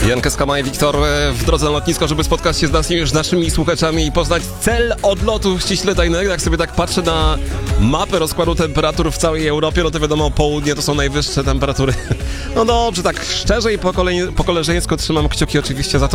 Janka Skama i Wiktor w drodze na lotnisko, żeby spotkać się z naszymi słuchaczami i poznać cel odlotu ściśle tajnego. Jak sobie tak patrzę na mapę rozkładu temperatur w całej Europie, no to wiadomo, południe to są najwyższe temperatury. No dobrze, tak szczerze i po koleżeńsku trzymam kciuki oczywiście za to,